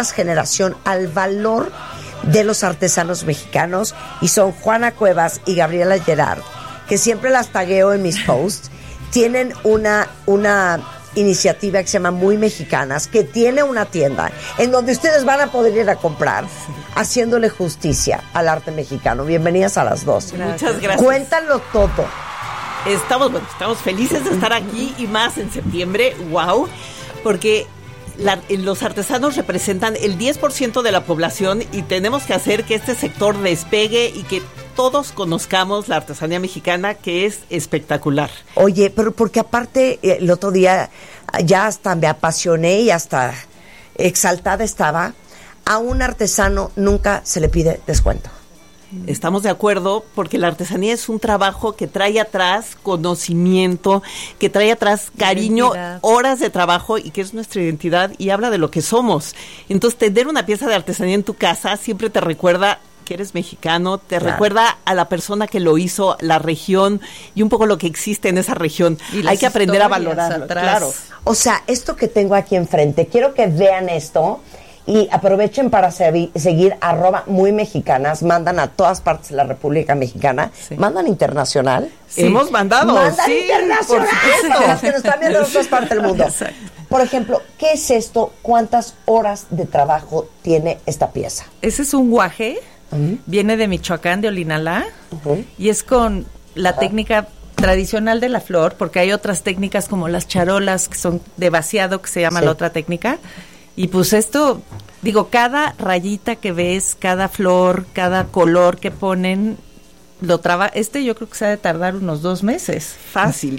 tras generación al valor de los artesanos mexicanos, y son Juana Cuevas y Gabriela Gerard, que siempre las tagueo en mis posts. Tienen una iniciativa que se llama Muy Mexicanas, que tiene una tienda en donde ustedes van a poder ir a comprar, haciéndole justicia al arte mexicano. Bienvenidas a las dos. Muchas gracias. Cuéntalo todo. Estamos felices de estar aquí, y más en septiembre, wow, porque los artesanos representan el 10% de la población, y tenemos que hacer que este sector despegue y que todos conozcamos la artesanía mexicana, que es espectacular. Oye, pero porque aparte el otro día ya hasta me apasioné y hasta exaltada estaba. A un artesano nunca se le pide descuento. Estamos de acuerdo, porque la artesanía es un trabajo que trae atrás conocimiento, que trae atrás cariño, identidad, horas de trabajo, y que es nuestra identidad y habla de lo que somos. Entonces, tener una pieza de artesanía en tu casa siempre te recuerda que eres mexicano, te recuerda a la persona que lo hizo, la región y un poco lo que existe en esa región. Hay que aprender a valorarlo. Claro. O sea, esto que tengo aquí enfrente, quiero que vean esto. Y aprovechen para seguir @muymexicanas. Mandan a todas partes de la República Mexicana. Sí. Mandan internacional. Sí. Hemos mandado. Mandan sí, internacional. Las que nos están viendo en otras partes del mundo. Exacto. Por ejemplo, ¿qué es esto? ¿Cuántas horas de trabajo tiene esta pieza? Ese es un guaje. Viene de Michoacán, de Olinalá. Y es con la técnica tradicional de la flor, porque hay otras técnicas como las charolas, que son de vaciado, que se llama la otra técnica. Y pues esto, digo, cada rayita que ves, cada flor, cada color que ponen, yo creo que se ha de tardar unos 2 meses. Fácil.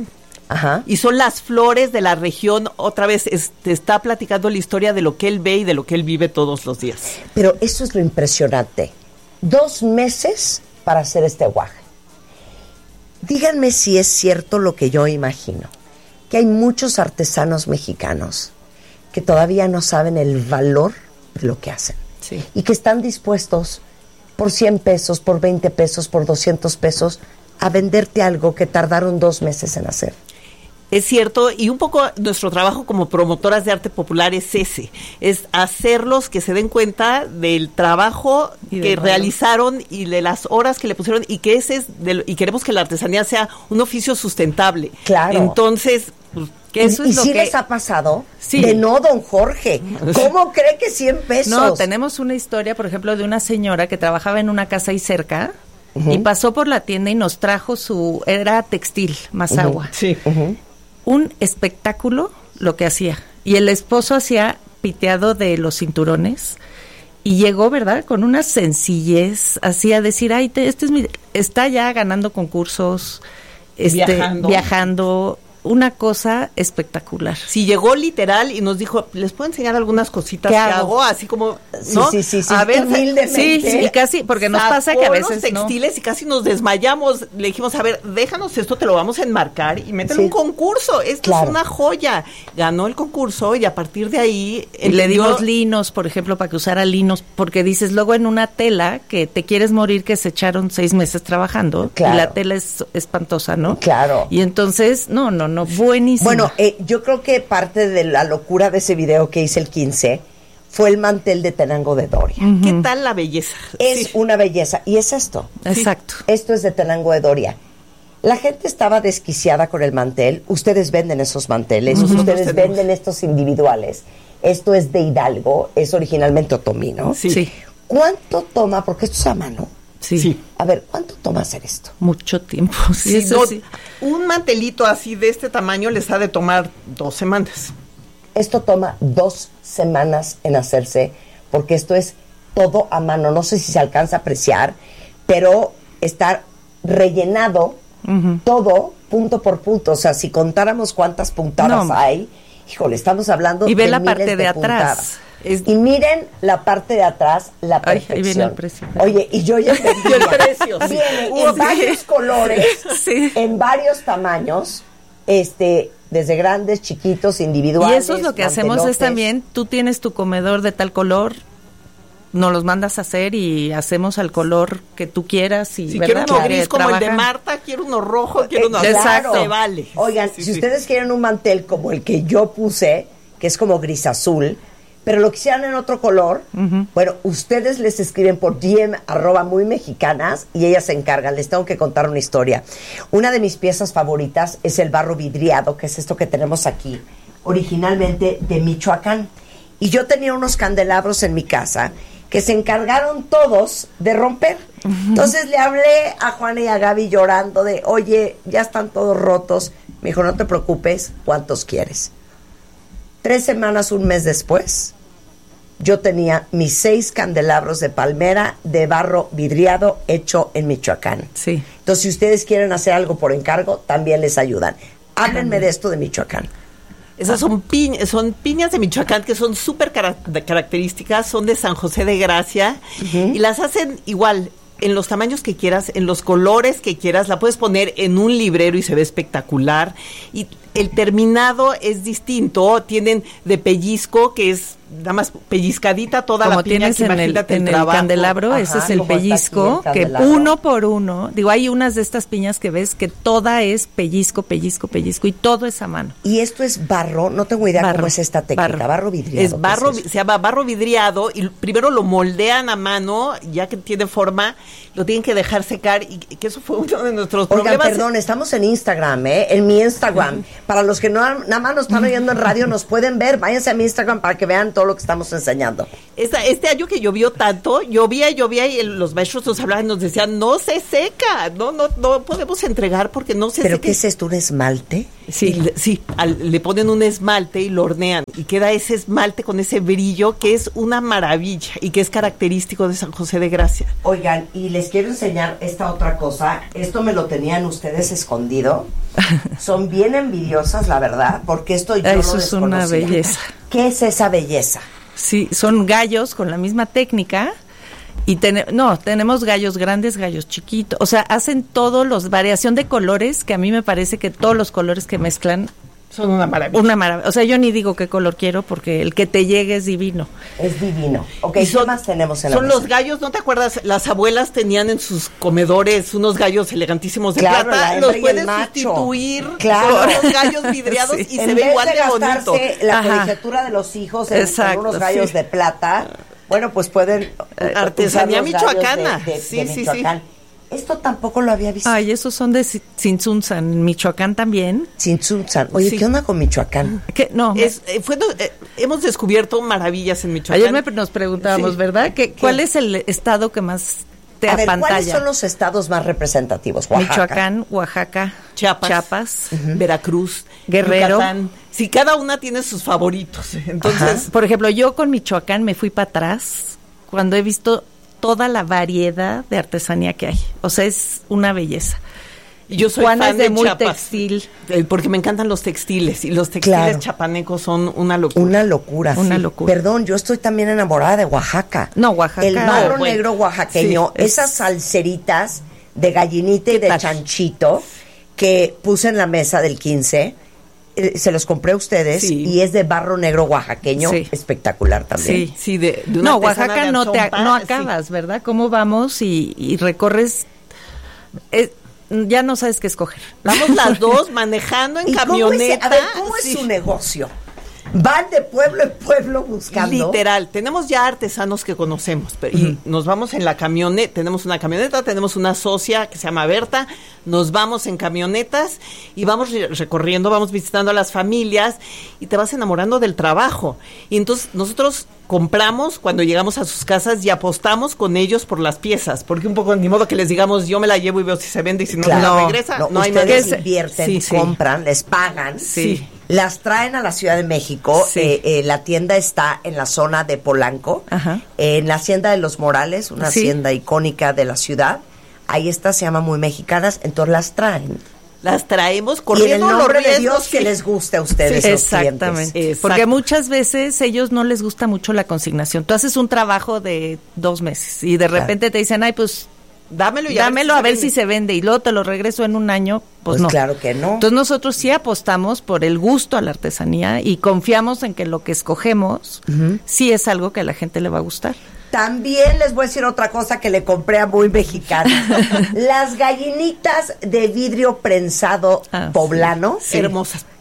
Y son las flores de la región. Otra vez, te está platicando la historia de lo que él ve y de lo que él vive todos los días. Pero eso es lo impresionante. 2 meses para hacer este guaje. Díganme si es cierto lo que yo imagino, que hay muchos artesanos mexicanos que todavía no saben el valor de lo que hacen. Sí. Y que están dispuestos por 100 pesos, por 20 pesos, por 200 pesos a venderte algo que tardaron 2 meses en hacer. Es cierto, y un poco nuestro trabajo como promotoras de arte popular es ese, es hacerlos que se den cuenta del trabajo que realizaron y de las horas que le pusieron, y que y queremos que la artesanía sea un oficio sustentable. Claro. Entonces, que eso es lo sí que les ha pasado. Sí. De no, don Jorge. ¿Cómo cree que 100 pesos? No, tenemos una historia, por ejemplo, de una señora que trabajaba en una casa ahí cerca y pasó por la tienda y nos trajo era textil, más agua. Sí. Un espectáculo lo que hacía. Y el esposo hacía piteado de los cinturones. Y llegó, ¿verdad?, con una sencillez, así a decir, ay, está ya ganando concursos, viajando, una cosa espectacular. Sí, llegó literal y nos dijo, ¿les puedo enseñar algunas cositas que hago? Así como, ¿no? Sí. A ver, sí, y casi, porque nos pasa que a veces los textiles y casi nos desmayamos. Le dijimos, a ver, déjanos esto, te lo vamos a enmarcar y mételo en un concurso. Esto es una joya. Ganó el concurso y a partir de ahí... Le dimos linos, por ejemplo, para que usara linos, porque dices, luego en una tela que te quieres morir, que se echaron 6 meses trabajando, y la tela es espantosa, ¿no? Claro. Y entonces, no, buenísimo. Bueno, yo creo que parte de la locura de ese video que hice el 15 fue el mantel de Tenango de Doria. ¿Qué tal la belleza? Es una belleza. Y es esto. Exacto. Esto es de Tenango de Doria. La gente estaba desquiciada con el mantel. Ustedes venden esos manteles. Ustedes venden estos individuales. Esto es de Hidalgo. Es originalmente otomí, ¿no? Sí. ¿Cuánto toma? Porque esto es a mano. Sí. A ver, ¿cuánto toma hacer esto? Mucho tiempo. Sí. Un mantelito así de este tamaño les ha de tomar 2 semanas. Esto toma 2 semanas en hacerse, porque esto es todo a mano. No sé si se alcanza a apreciar, pero está rellenado todo punto por punto. O sea, si contáramos cuántas puntadas hay, híjole, estamos hablando de miles de puntadas. Y ve la parte de atrás. Y miren la parte de atrás, la perfección. Ahí viene el precio. Oye, y yo ya entendí. El precio. Viene en varios colores, en varios tamaños, desde grandes, chiquitos, individuales. Y eso es lo que hacemos, es también, tú tienes tu comedor de tal color, nos los mandas a hacer y hacemos al color que tú quieras. Y, si ¿verdad? quiero uno gris como el de Marta, quiero uno rojo, quiero uno azul. Exacto. Vale. Oigan, si ustedes quieren un mantel como el que yo puse, que es como gris azul, pero lo quisieran en otro color, bueno, ustedes les escriben por DM @muymexicanas y ellas se encargan. Les tengo que contar una historia. Una de mis piezas favoritas es el barro vidriado, que es esto que tenemos aquí, originalmente de Michoacán. Y yo tenía unos candelabros en mi casa que se encargaron todos de romper. Entonces le hablé a Juana y a Gaby llorando de, oye, ya están todos rotos. Me dijo, no te preocupes, ¿cuántos quieres? 3 semanas, un mes después, yo tenía mis 6 candelabros de palmera de barro vidriado hecho en Michoacán. Sí. Entonces, si ustedes quieren hacer algo por encargo, también les ayudan. Háblenme de esto de Michoacán. Esas son piñas de Michoacán que son súper características, son de San José de Gracia y las hacen igual, en los tamaños que quieras, en los colores que quieras, la puedes poner en un librero y se ve espectacular. Y el terminado es distinto, tienen de pellizco, que es nada más pellizcadita toda como la piña, tienes que imagínate en el candelabro. Ajá, ese es el pellizco, que candelabro. uno por uno, digo, hay unas de estas piñas que ves que toda es pellizco, pellizco, pellizco, y todo es a mano. Y esto es barro, no tengo idea cómo es esta técnica, barro vidriado. Es barro, se llama barro vidriado, y primero lo moldean a mano, ya que tiene forma, lo tienen que dejar secar, y que eso fue uno de nuestros problemas. Oigan, perdón, estamos en Instagram, en mi Instagram. Para los que nada más nos están oyendo en radio, nos pueden ver, váyanse a mi Instagram para que vean todo lo que estamos enseñando. Este año que llovió tanto, llovía y los maestros nos hablaban y nos decían, no se seca, no podemos entregar porque no se seca. ¿Pero qué es esto, un esmalte? Sí, le ponen un esmalte y lo hornean y queda ese esmalte con ese brillo que es una maravilla y que es característico de San José de Gracia. Oigan, y les quiero enseñar esta otra cosa. Esto me lo tenían ustedes escondido. Son bien envidiosas, la verdad, porque esto yo Eso lo es una desconocía. belleza. ¿Qué es esa belleza? Sí, son gallos con la misma técnica y tenemos gallos grandes, gallos chiquitos, o sea, hacen todos los variación de colores, que a mí me parece que todos los colores que mezclan son una maravilla. Una maravilla. O sea, yo ni digo qué color quiero porque el que te llegue es divino. Es divino. Ok, ¿qué más tenemos en la mesa? Son los gallos, ¿no te acuerdas? Las abuelas tenían en sus comedores unos gallos elegantísimos de plata. Los puedes sustituir por los gallos vidriados y se ve igual de bonito. La colegiatura de los hijos en unos gallos de plata. Bueno, pues pueden artesanía michoacana. De Michoacán. Esto tampoco lo había visto. Ay, esos son de Tzintzuntzan, en Michoacán también. Tzintzuntzan. Oye, ¿qué onda con Michoacán? No, hemos descubierto maravillas en Michoacán. Ayer nos preguntábamos, ¿verdad? ¿Cuál es el estado que más te apantalla? ¿Cuáles son los estados más representativos? Oaxaca. Michoacán, Oaxaca, Chiapas, Veracruz, Guerrero. Yucatán. Sí, cada una tiene sus favoritos. Entonces, por ejemplo, yo con Michoacán me fui para atrás cuando he visto toda la variedad de artesanía que hay. O sea, es una belleza. Yo soy Juana fan es de muy Chiapas, textil. Porque me encantan los textiles. Y los textiles chapanecos son una locura. Una locura. Una locura. Perdón, yo estoy también enamorada de Oaxaca. No, Oaxaca. El barro negro oaxaqueño, esas salseritas de gallinita y de chanchito que puse en la mesa del 15, se los compré a ustedes y es de barro negro oaxaqueño, espectacular también. Sí, de una Oaxaca no acabas, ¿verdad? ¿Cómo vamos y recorres? Ya no sabes qué escoger. Vamos las dos manejando en camioneta. ¿Cómo es su negocio? Van de pueblo en pueblo buscando. Literal, tenemos ya artesanos que conocemos y nos vamos en la camioneta, tenemos una camioneta, tenemos una socia que se llama Berta, nos vamos en camionetas y vamos recorriendo, vamos visitando a las familias y te vas enamorando del trabajo. Y entonces nosotros compramos cuando llegamos a sus casas y apostamos con ellos por las piezas, porque un poco ni modo que les digamos yo me la llevo y veo si se vende y si no me la regresa, no hay ustedes invierten, compran, les pagan, las traen a la Ciudad de México, la tienda está en la zona de Polanco, en la Hacienda de los Morales, una hacienda icónica de la ciudad, ahí está, se llama Muy Mexicanas, entonces las traen. Las traemos corriendo y en el nombre los riesgos de Dios que les guste a ustedes los exactamente. clientes. Porque muchas veces ellos no les gusta mucho la consignación. Tú haces un trabajo de 2 meses y de repente te dicen, ay, pues dámelo a ver si se vende y luego te lo regreso en un año, pues no. Claro que no. Entonces nosotros sí apostamos por el gusto a la artesanía y confiamos en que lo que escogemos sí es algo que a la gente le va a gustar. También les voy a decir otra cosa que le compré a Muy Mexicana. Las gallinitas de vidrio prensado poblano. Hermosas.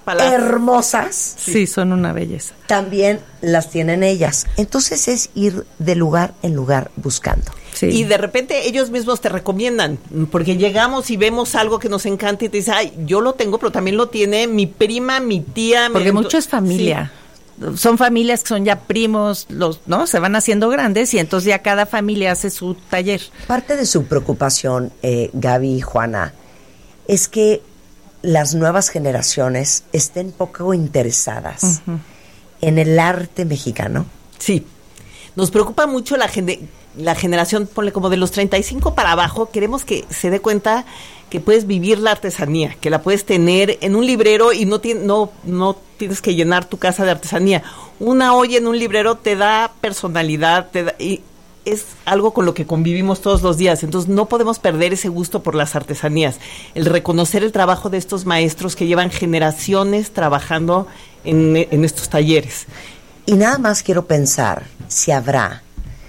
hermosas. Sí, son una belleza. También las tienen ellas. Entonces es ir de lugar en lugar buscando. Sí. Y de repente ellos mismos te recomiendan, porque llegamos y vemos algo que nos encanta y te dicen, ay, yo lo tengo, pero también lo tiene mi prima, mi tía. Porque mucho es familia. Sí. Son familias que son ya primos, ¿no? Se van haciendo grandes y entonces ya cada familia hace su taller. Parte de su preocupación, Gaby y Juana, es que las nuevas generaciones estén poco interesadas en el arte mexicano. Sí, nos preocupa mucho la generación, ponle como de los 35 para abajo, queremos que se dé cuenta que puedes vivir la artesanía, que la puedes tener en un librero y no tienes que llenar tu casa de artesanía. Una olla en un librero te da personalidad, y es algo con lo que convivimos todos los días, entonces no podemos perder ese gusto por las artesanías, el reconocer el trabajo de estos maestros que llevan generaciones trabajando en estos talleres. Y nada más quiero pensar si habrá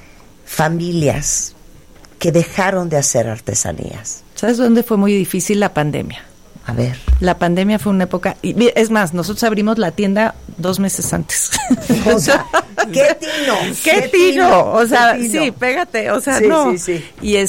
familias que dejaron de hacer artesanías. ¿Sabes dónde fue muy difícil? La pandemia. A ver. La pandemia fue una época, y es más, nosotros abrimos la tienda 2 meses antes. O sea, ¡qué tino! ¡Qué tino! O sea, sí, pégate, o sea, sí, no. Sí.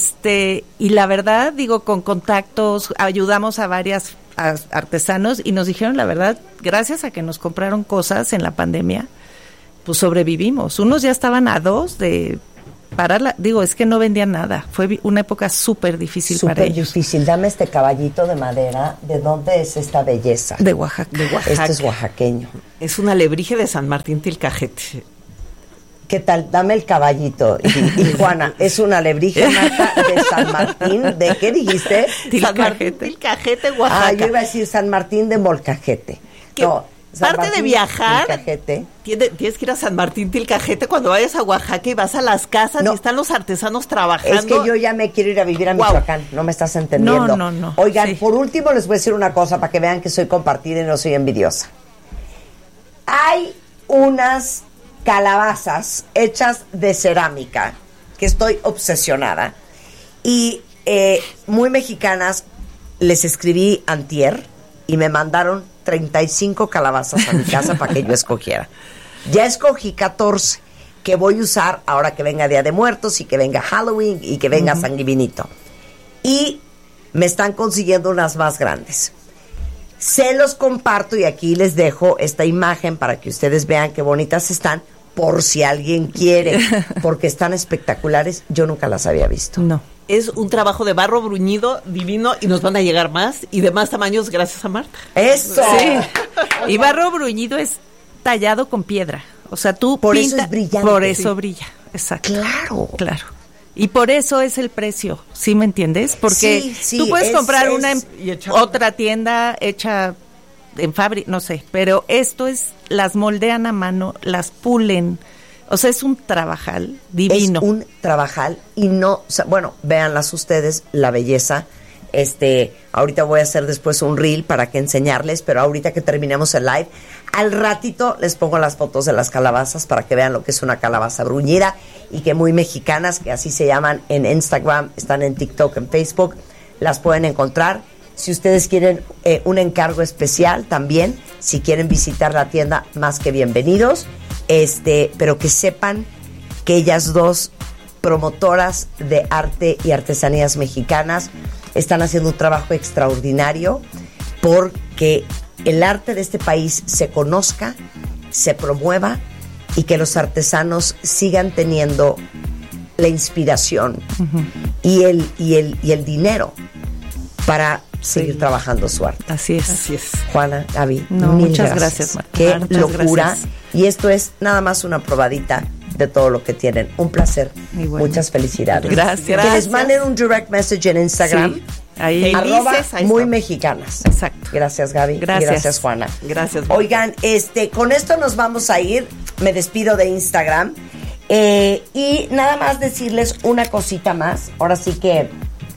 Y la verdad, digo, con contactos, ayudamos a varias artesanos y nos dijeron la verdad, gracias a que nos compraron cosas en la pandemia, pues sobrevivimos. Unos ya estaban a 2 de pararla, digo, es que no vendían nada. Fue una época súper difícil para ellos. Súper difícil. Dame este caballito de madera. ¿De dónde es esta belleza? De Oaxaca. Este es oaxaqueño. Es un alebrije de San Martín Tilcajete. ¿Qué tal? Dame el caballito. Y Juana, es un alebrije, Marta, de San Martín. ¿De qué dijiste? San Martín Tilcajete, Oaxaca. Yo iba a decir San Martín de Molcajete. No. Parte de viajar, tienes que ir a San Martín Tilcajete cuando vayas a Oaxaca y vas a las casas y están los artesanos trabajando. Es que yo ya me quiero ir a vivir a Michoacán, no me estás entendiendo. No. Oigan, por último les voy a decir una cosa para que vean que soy compartida y no soy envidiosa. Hay unas calabazas hechas de cerámica que estoy obsesionada y muy mexicanas. Les escribí antier y me mandaron 35 calabazas a mi casa para que yo escogiera. Ya escogí 14 que voy a usar ahora que venga Día de Muertos y que venga Halloween y que venga San Guivinito. Y me están consiguiendo unas más grandes. Se los comparto y aquí les dejo esta imagen para que ustedes vean qué bonitas están, por si alguien quiere, porque están espectaculares. Yo nunca las había visto. No. Es un trabajo de barro bruñido divino y nos van a llegar más y de más tamaños gracias a Marta. ¡Eso! Sí. Y barro bruñido es tallado con piedra. O sea, tú por pintas. Eso es brillante. Por eso brilla. Exacto. Claro. Y por eso es el precio. ¿Sí me entiendes? Porque tú puedes comprar otra tienda hecha en fábrica, no sé. Pero esto las moldean a mano, las pulen. O sea, es un trabajal divino. Es un trabajal y no, o sea, bueno, véanlas ustedes, la belleza. Ahorita voy a hacer después un reel para que enseñarles, pero ahorita que terminemos el live, al ratito les pongo las fotos de las calabazas para que vean lo que es una calabaza bruñida y que muy mexicanas, que así se llaman en Instagram, están en TikTok, en Facebook, las pueden encontrar. Si ustedes quieren un encargo especial también, si quieren visitar la tienda, más que bienvenidos. Pero que sepan que ellas dos, promotoras de arte y artesanías mexicanas, están haciendo un trabajo extraordinario porque el arte de este país se conozca, se promueva y que los artesanos sigan teniendo la inspiración y el dinero para seguir trabajando su arte. Así es. Juana, Gaby, muchas gracias, Marta. Qué locura. Gracias. Y esto es nada más una probadita de todo lo que tienen. Un placer. Muchas felicidades. Gracias. Que les manden un direct message en Instagram. Sí. Ahí. @muy mexicanas. Exacto. Gracias, Gaby. Gracias. Gracias, Juana. Gracias, Marta. Oigan, con esto nos vamos a ir. Me despido de Instagram. Y nada más decirles una cosita más. Ahora sí que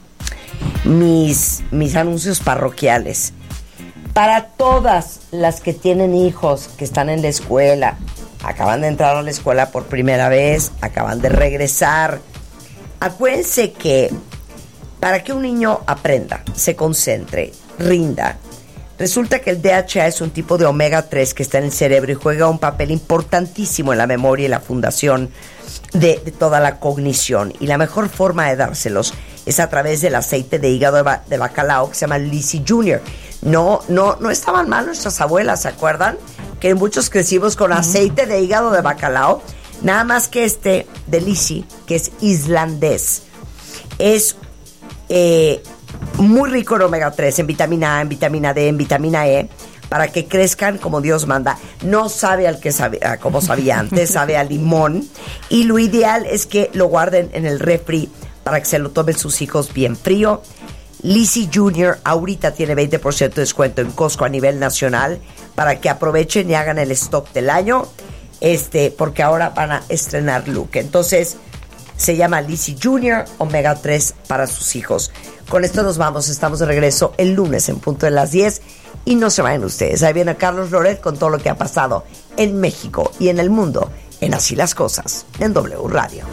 mis anuncios parroquiales. Para todas las que tienen hijos que están en la escuela, acaban de entrar a la escuela por primera vez, acaban de regresar, acuérdense que para que un niño aprenda, se concentre, rinda, Resulta que el DHA es un tipo de omega 3 que está en el cerebro y juega un papel importantísimo en la memoria y la fundación de toda la cognición. Y la mejor forma de dárselos es a través del aceite de hígado de bacalao que se llama Lizzie Jr. No estaban mal nuestras abuelas, ¿se acuerdan? Que muchos crecimos con aceite de hígado de bacalao. Nada más que este de Lizzie, que es islandés, es muy rico en omega 3, en vitamina A, en vitamina D, en vitamina E, para que crezcan como Dios manda. No sabe como sabía antes, sabe a limón. Y lo ideal es que lo guarden en el refri para que se lo tomen sus hijos bien frío. Lizzie Jr. ahorita tiene 20% de descuento en Costco a nivel nacional para que aprovechen y hagan el stock del año, porque ahora van a estrenar look. Entonces, se llama Lizzie Jr. Omega 3 para sus hijos. Con esto nos vamos. Estamos de regreso el lunes en punto de las 10. Y no se vayan ustedes. Ahí viene Carlos Loret con todo lo que ha pasado en México y en el mundo en Así las Cosas, en W Radio.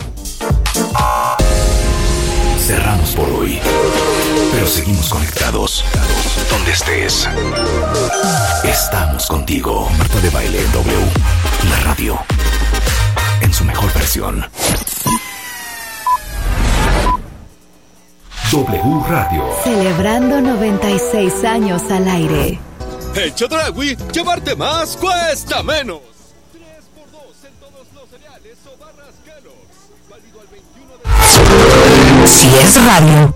Cerramos por hoy, pero seguimos conectados. Donde estés, estamos contigo. Marta de Baile en W, la radio, en su mejor versión. W Radio. Celebrando 96 años al aire. En Chedraui, llevarte más cuesta menos. 3x2 en todos los cereales o barras Kellogg's. Válido al 21 de... Si es radio,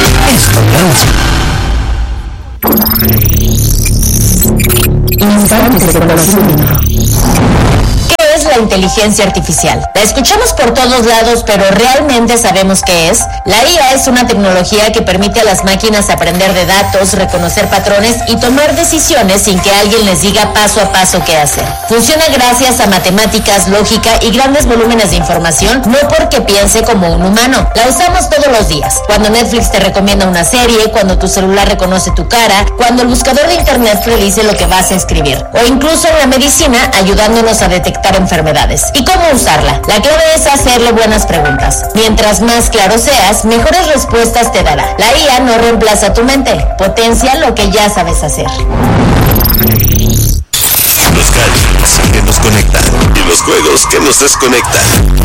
es W. Instantes de conocimiento. ¿Qué es la inteligencia artificial? La escuchamos por todos lados, pero ¿realmente sabemos qué es? La IA es una tecnología que permite a las máquinas aprender de datos, reconocer patrones y tomar decisiones sin que alguien les diga paso a paso qué hacer. Funciona gracias a matemáticas, lógica y grandes volúmenes de información, no porque piense como un humano. La usamos todos los días. Cuando Netflix te recomienda una serie, cuando tu celular reconoce tu cara, cuando el buscador de internet predice lo que vas a escribir, o incluso en la medicina ayudándonos a detectar enfermedades. ¿Y cómo usarla? La clave es hacerle buenas preguntas. Mientras más claro seas, mejores respuestas te dará. La IA no reemplaza tu mente, potencia lo que ya sabes hacer. Los gadgets que nos conectan y los juegos que nos desconectan.